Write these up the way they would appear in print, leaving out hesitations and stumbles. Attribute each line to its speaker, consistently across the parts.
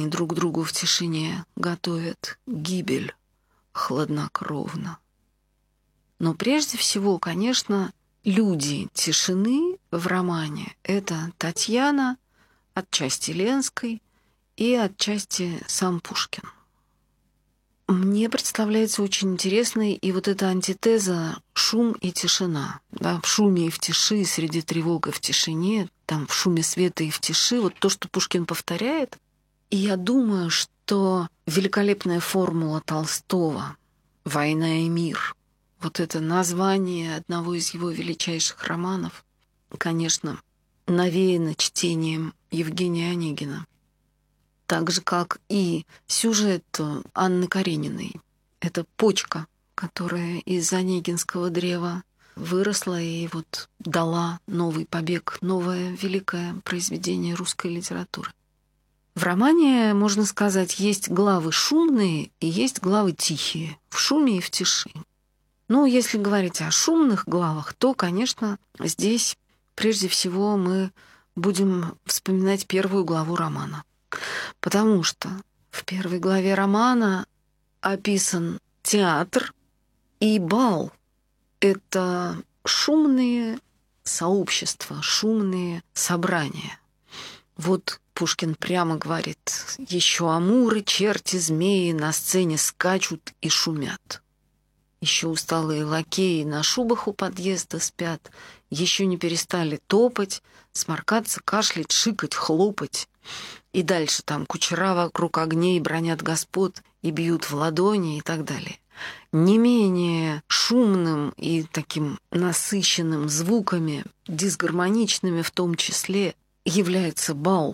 Speaker 1: друг другу в тишине готовят гибель хладнокровно. Но прежде всего, конечно, люди тишины в романе — это Татьяна, отчасти Ленской и отчасти сам Пушкин. Мне представляется очень интересной и вот эта антитеза шум и тишина. Да, в шуме и в тиши, среди тревог и в тишине, там в шуме света и в тиши. Вот то, что Пушкин повторяет. И я думаю, что великолепная формула Толстого «Война и мир», вот это название одного из его величайших романов, конечно, навеяно чтением Евгения Онегина. Так же, как и сюжет Анны Карениной. Это почка, которая из онегинского древа выросла и вот дала новый побег, новое великое произведение русской литературы. В романе, можно сказать, есть главы шумные и есть главы тихие, в шуме и в тиши. Но если говорить о шумных главах, то, конечно, здесь прежде всего мы будем вспоминать первую главу романа. Потому что в первой главе романа описан театр и бал. Это шумные сообщества, шумные собрания. Вот Пушкин прямо говорит: «Еще амуры, черти, змеи на сцене скачут и шумят. Еще усталые лакеи на шубах у подъезда спят, еще не перестали топать, сморкаться, кашлять, шикать, хлопать». И дальше там кучера вокруг огней бронят господ и бьют в ладони и так далее. Не менее шумным и таким насыщенным звуками, дисгармоничными в том числе, является бал.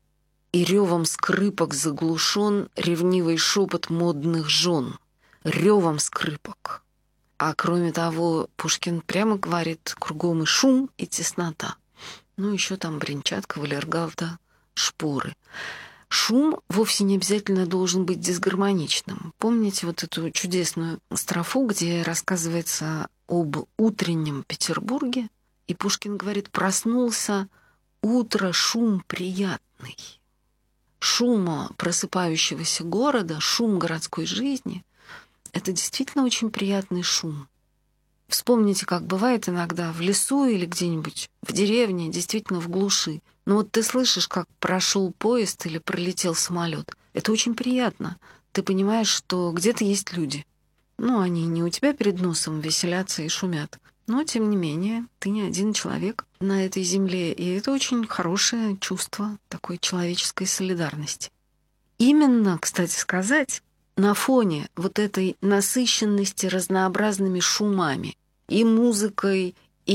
Speaker 1: И ревом скрипок заглушен ревнивый шепот модных жен. Ревом скрипок. А кроме того, Пушкин прямо говорит: кругом и шум, и теснота. Ну, еще там бренчат кавалергарда шпоры. Шум вовсе не обязательно должен быть дисгармоничным. Помните вот эту чудесную строфу, где рассказывается об утреннем Петербурге? И Пушкин говорит: проснулся утро, шум приятный. Шума просыпающегося города, шум городской жизни — это действительно очень приятный шум. Вспомните, как бывает иногда в лесу или где-нибудь в деревне, действительно в глуши. Но вот ты слышишь, как прошел поезд или пролетел самолет. Это очень приятно. Ты понимаешь, что где-то есть люди. Ну, они не у тебя перед носом веселятся и шумят. Но, тем не менее, ты не один человек на этой земле. И это очень хорошее чувство такой человеческой солидарности. Именно, кстати сказать, на фоне вот этой насыщенности разнообразными шумами и музыкой,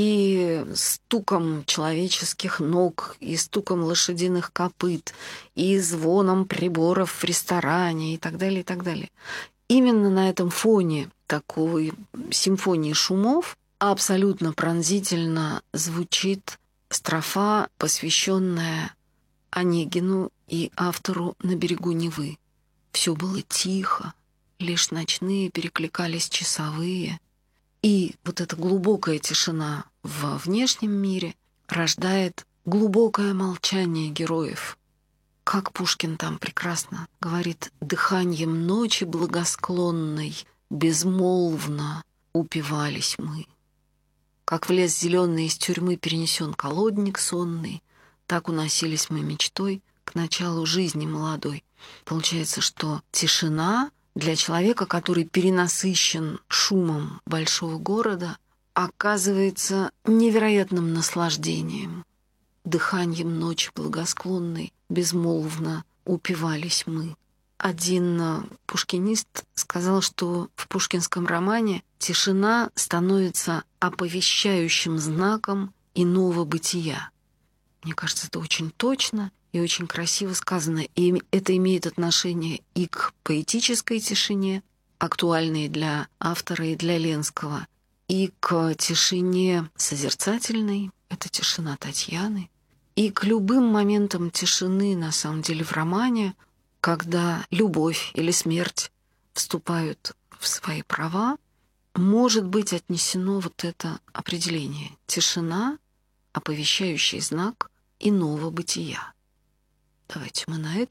Speaker 1: и стуком человеческих ног, и стуком лошадиных копыт, и звоном приборов в ресторане, и так далее, и так далее. Именно на этом фоне такой симфонии шумов абсолютно пронзительно звучит строфа, посвященная Онегину и автору «На берегу Невы». Все было тихо, лишь ночные перекликались часовые. И вот эта глубокая тишина во внешнем мире рождает глубокое молчание героев. Как Пушкин там прекрасно говорит: «Дыханием ночи благосклонной безмолвно упивались мы». Как в лес зеленый из тюрьмы перенесен колодник сонный, так уносились мы мечтой к началу жизни молодой. Получается, что тишина для человека, который перенасыщен шумом большого города, оказывается невероятным наслаждением. Дыханием ночи благосклонной безмолвно упивались мы. Один пушкинист сказал, что в пушкинском романе тишина становится оповещающим знаком иного бытия. Мне кажется, это очень точно и очень красиво сказано. И это имеет отношение и к поэтической тишине, актуальной для автора и для Ленского, и к тишине созерцательной, это тишина Татьяны, и к любым моментам тишины, на самом деле, в романе, когда любовь или смерть вступают в свои права, может быть отнесено вот это определение. Тишина, оповещающий знак иного бытия. Давайте мы на этом